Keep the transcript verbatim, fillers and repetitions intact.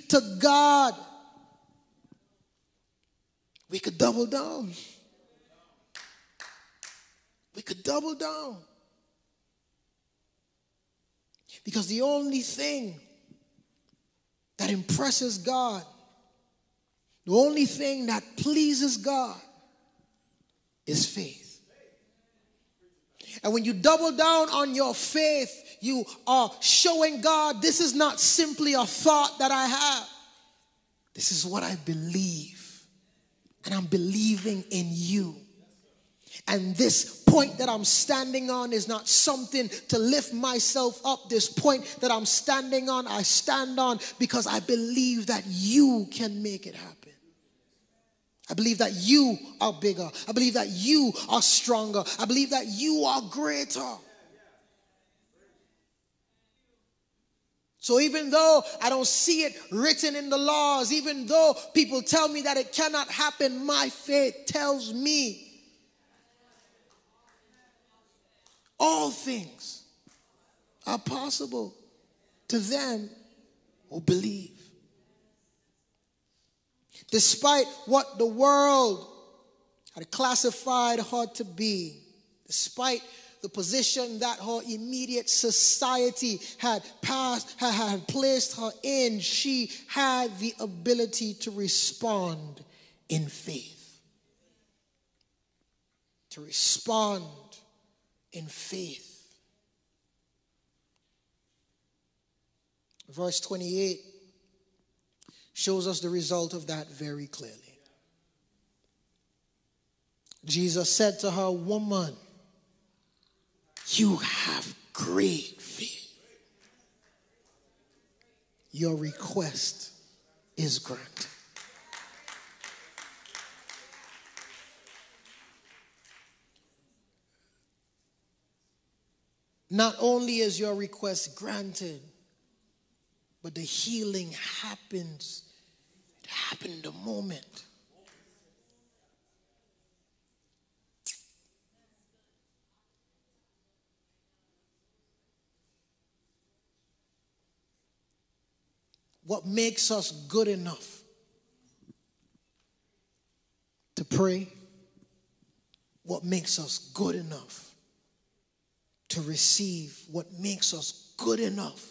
to God, we could double down. We could double down. Because the only thing that impresses God, the only thing that pleases God is faith. And when you double down on your faith, you are showing God, this is not simply a thought that I have. This is what I believe. And I'm believing in you. And this point that I'm standing on is not something to lift myself up. This point that I'm standing on, I stand on because I believe that you can make it happen. I believe that you are bigger. I believe that you are stronger. I believe that you are greater. So even though I don't see it written in the laws, even though people tell me that it cannot happen, my faith tells me all things are possible to them who believe. Despite what the world had classified her to be, despite the position that her immediate society had passed, had placed her in, she had the ability to respond in faith. To respond in faith. Verse twenty-eight shows us the result of that very clearly. Jesus said to her, "Woman, you have great faith. Your request is granted." Not only is your request granted, but the healing happens. It happened the moment. What makes us good enough to pray? What makes us good enough to receive? What makes us good enough